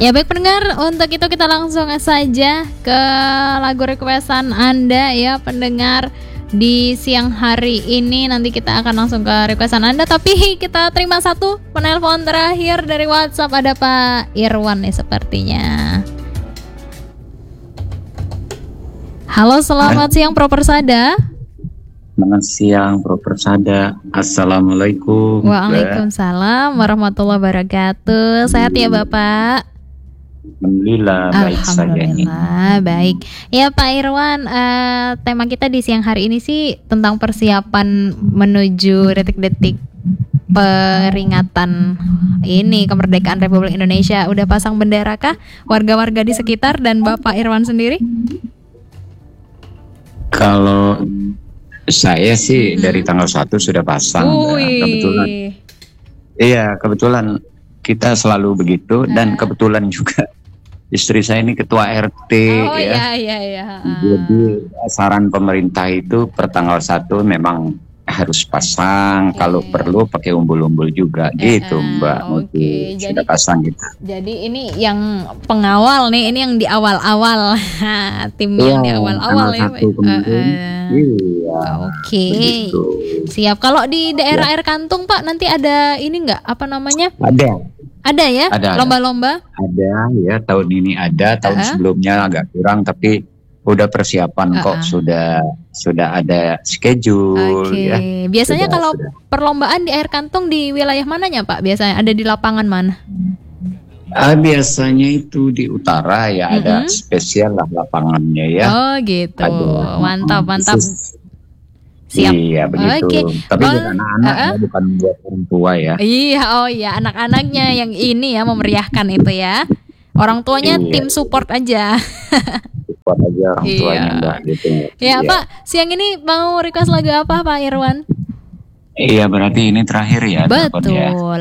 Ya baik pendengar, untuk itu kita langsung saja ke lagu requestan Anda ya pendengar. Di siang hari ini nanti kita akan langsung ke requestan Anda. Tapi kita terima satu penelpon terakhir dari WhatsApp. Ada Pak Irwan nih sepertinya. Halo, selamat siang Pro Persada. Selamat siang Pro Persada. Assalamualaikum. Waalaikumsalam warahmatullahi wabarakatuh. Sehat ya Bapak? Alhamdulillah baik saja ini. Baik. Ya Pak Irwan, tema kita di siang hari ini sih tentang persiapan menuju detik-detik peringatan ini kemerdekaan Republik Indonesia. Udah pasang bendera kah warga-warga di sekitar dan Bapak Irwan sendiri? Kalau saya sih dari tanggal 1 sudah pasang. Kebetulan. Iya, kebetulan kita selalu begitu dan kebetulan juga istri saya ini ketua RT ya. Iya. Jadi saran pemerintah itu per tanggal 1 memang harus pasang, kalau perlu pakai umbul-umbul juga gitu Mbak. Oke, sudah pasang gitu. Jadi ini yang pengawal nih, ini yang di awal-awal. Tim yang di awal-awal ya. Iya. Oke. Siap. Kalau di daerah Air Kantung Pak nanti ada ini enggak apa namanya? Ada ya? Ada. Lomba-lomba? Ada ya, tahun ini ada, tahun sebelumnya agak kurang tapi udah persiapan kok, sudah ada schedule ya. Biasanya kalau perlombaan di Air Kantung di wilayah mananya Pak? Biasanya ada di lapangan mana? Biasanya itu di utara ya, ada spesial lah lapangannya ya. Oh gitu. Mantap. Siap. Iya begitu. Tapi buat anak-anak ya, bukan buat orang tua ya. Iya, anak-anaknya yang ini ya memeriahkan itu ya. Orang tuanya tim support aja. Support aja orang tuanya Mbak gitu. Ya Pak, siang ini mau request lagu apa Pak Irwan? Iya berarti ini terakhir ya. Betul.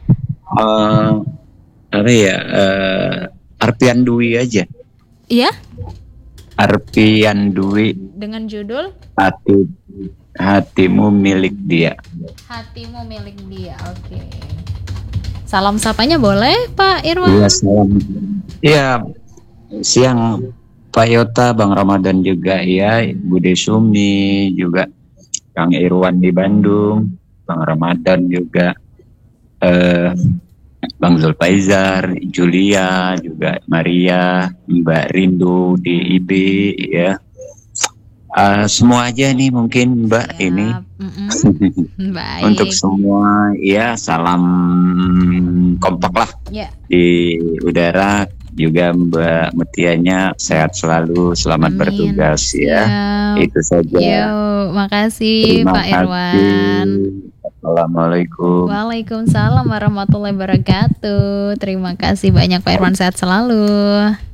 Apa ya? Arpian Dwi aja. Iya? Arpian Dwi. Dengan judul? Hatimu milik dia. Hatimu milik dia. Oke. Salam sapanya boleh Pak Irwan? Iya salam. Iya siang Pak Yota, Bang Ramadan juga ya, Bude Sumi juga, Kang Irwan di Bandung, Bang Ramadan juga, Bang Zulfaizar, Julia juga, Maria, Mbak Rindu di IB ya. Semua aja nih mungkin Mbak ini. Baik. Untuk semua ya, salam kompak lah di udara. Juga Mbak Mutianya sehat selalu, selamat bertugas ya. Itu saja. Makasih Pak Irwan. Assalamualaikum. Waalaikumsalam warahmatullahi wabarakatuh. Terima kasih banyak Pak Irwan, sehat selalu.